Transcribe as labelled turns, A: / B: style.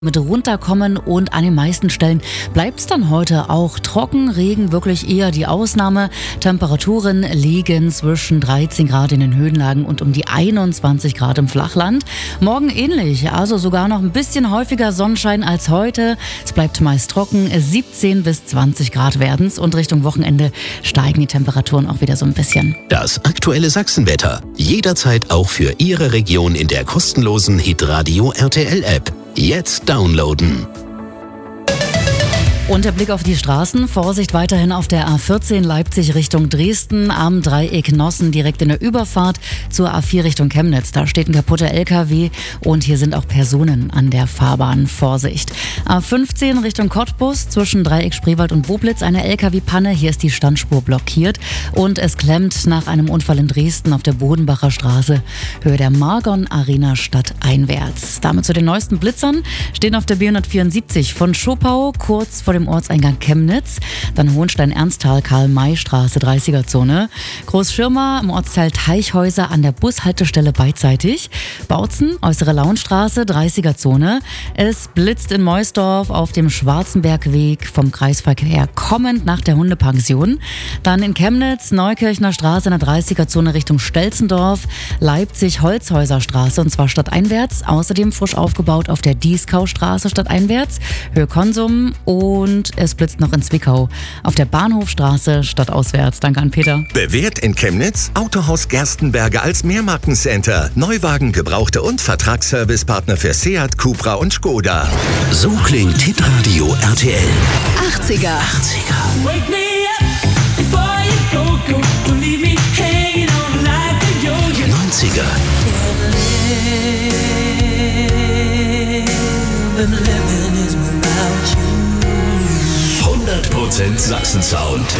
A: Mit runterkommen und an den meisten Stellen bleibt es dann heute auch trocken. Regen wirklich eher die Ausnahme. Temperaturen liegen zwischen 13 Grad in den Höhenlagen und um die 21 Grad im Flachland. Morgen ähnlich, also sogar noch ein bisschen häufiger Sonnenschein als heute. Es bleibt meist trocken, 17 bis 20 Grad werden's und Richtung Wochenende steigen die Temperaturen auch wieder so ein bisschen.
B: Das aktuelle Sachsenwetter. Jederzeit auch für Ihre Region in der kostenlosen Hitradio RTL App. Jetzt downloaden.
A: Und der Blick auf die Straßen. Vorsicht weiterhin auf der A14 Leipzig Richtung Dresden am Dreieck Nossen direkt in der Überfahrt zur A4 Richtung Chemnitz. Da steht ein kaputter LKW und hier sind auch Personen an der Fahrbahn. Vorsicht. A15 Richtung Cottbus zwischen Dreieck Spreewald und Boblitz eine LKW-Panne. Hier ist die Standspur blockiert und es klemmt nach einem Unfall in Dresden auf der Bodenbacher Straße Höhe der Margon Arena stadteinwärts. Damit zu den neuesten Blitzern stehen auf der B174 von Schopau kurz vor dem Ortseingang Chemnitz, dann Hohenstein-Ernsthal, Karl-May-Straße, 30er-Zone, Großschirmer im Ortsteil Teichhäuser an der Bushaltestelle beidseitig, Bautzen, Äußere Launstraße, 30er-Zone, es blitzt in Meusdorf auf dem Schwarzenbergweg vom Kreisverkehr kommend nach der Hundepension, dann in Chemnitz, Neukirchner Straße in der 30er-Zone Richtung Stelzendorf, Leipzig, Holzhäuserstraße und zwar stadteinwärts, außerdem frisch aufgebaut auf der Dieskaustraße stadteinwärts, Höhe Konsum und es blitzt noch in Zwickau auf der Bahnhofstraße stadtauswärts. Danke an Peter.
C: Bewährt in Chemnitz? Autohaus Gerstenberger als Mehrmarkencenter. Neuwagen, Gebrauchte und Vertragsservicepartner für Seat, Cupra und Skoda.
B: So klingt Hitradio RTL.
D: 80er.
E: Wake me up before you go, leave me hanging on like a yo-yo.
B: 90er.
E: Living is without you.
B: 100% Sachsen-Sound.